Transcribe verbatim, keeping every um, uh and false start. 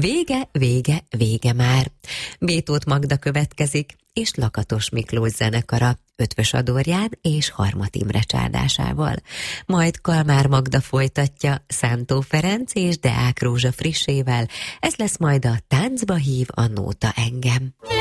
Vége, vége, vége már. Bétót Magda következik, és Lakatos Miklós zenekara Ötvös Adorján és Harmat Imre csárdásával. Majd Kalmár Magda folytatja Szántó Ferenc és Deák Rózsa frissével. Ez lesz majd a Táncba hív a nóta engem.